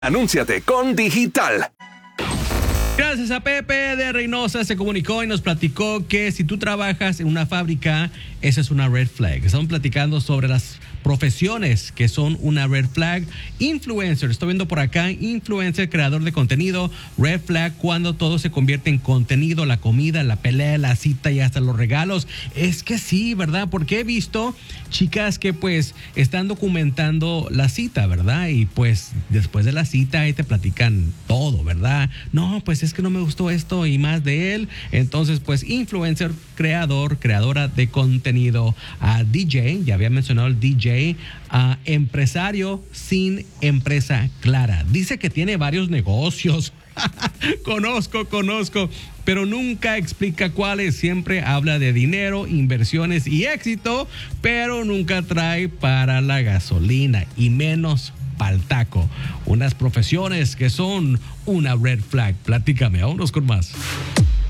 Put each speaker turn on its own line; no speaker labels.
Anúnciate con Digital.
Gracias a Pepe de Reynosa, se comunicó y nos platicó que si tú trabajas en una fábrica, esa es una red flag. Estamos platicando sobre las profesiones que son una red flag. Influencer, estoy viendo por acá, influencer, creador de contenido, red flag, cuando todo se convierte en contenido, la comida, la pelea, la cita y hasta los regalos. Es que sí, ¿verdad? Porque he visto chicas que pues están documentando la cita, ¿verdad? Y pues después de la cita ahí te platican todo, ¿verdad? No, pues es que no me gustó esto y más de él. Entonces pues influencer, creador, creadora de contenido, DJ, ya había mencionado el DJ, empresario sin empresa clara. Dice que tiene varios negocios. Conozco, pero nunca explica cuáles. Siempre habla de dinero, inversiones y éxito, pero nunca trae para la gasolina y menos pa'l taco. Unas profesiones que son una red flag. Platícame, vámonos con más.